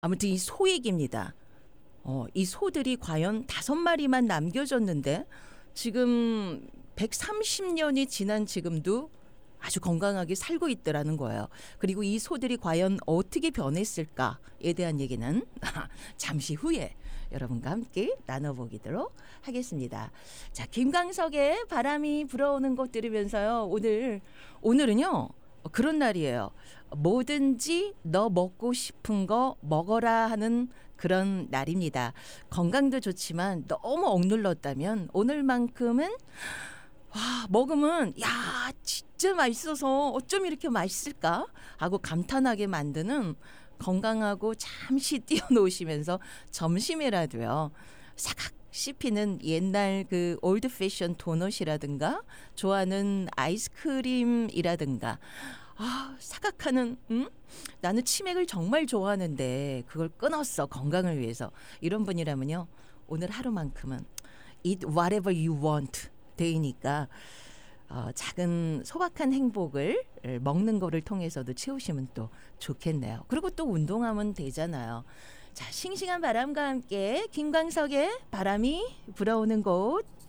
아무튼 이 소 얘기입니다. 이 소들이 과연 5마리만 남겨졌는데 지금 130년이 지난 지금도 아주 건강하게 살고 있더라는 거예요. 그리고 이 소들이 과연 어떻게 변했을까에 대한 얘기는 잠시 후에 여러분과 함께 나눠보기도록 하겠습니다. 자, 김광석의 바람이 불어오는 곳 들으면서요. 오늘은요. 그런 날이에요. 뭐든지 너 먹고 싶은 거 먹어라 하는 그런 날입니다. 건강도 좋지만 너무 억눌렀다면 오늘만큼은 먹으면 야 진짜 맛있어서 어쩜 이렇게 맛있을까 하고 감탄하게 만드는 건강하고 잠시 띄워놓으시면서 점심이라도요. 사각 씹히는 옛날 그 올드 패션 도넛이라든가 좋아하는 아이스크림이라든가 사각하는 나는 치맥을 정말 좋아하는데 그걸 끊었어 건강을 위해서 이런 분이라면요 오늘 하루만큼은 eat whatever you want 데이니까 작은 소박한 행복을 먹는 거를 통해서도 채우시면 또 좋겠네요. 그리고 또 운동하면 되잖아요. 자, 싱싱한 바람과 함께 김광석의 바람이 불어오는 곳